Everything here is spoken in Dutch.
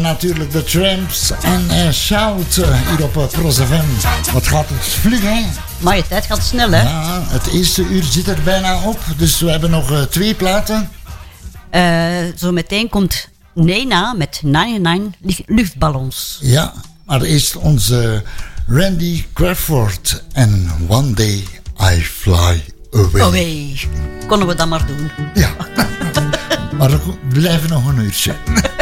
Natuurlijk de Tramps en Shout hier op Pros FM. Wat gaat het vlug, hè? Maar je tijd gaat snel, hè? Ja, het eerste uur zit er bijna op. Dus we hebben nog 2 platen. Zometeen komt Nena met 99 luchtballons. Ja, maar eerst onze Randy Crawford en One Day I Fly Away. Away. Konden we dat maar doen? Ja, maar we blijven nog een uurtje.